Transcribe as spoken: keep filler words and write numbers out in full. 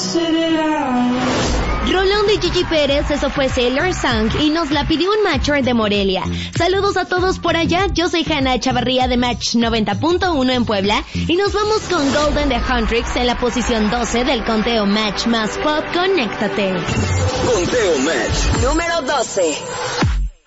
Rolón de Gigi Pérez, eso fue Sailor Song y nos la pidió un macho de Morelia. Saludos a todos por allá, yo soy Hanna Chavarría de Match noventa punto uno en Puebla y nos vamos con Golden de Huntrix en la posición doce del conteo Match más Pop. Conéctate. Conteo Match número doce.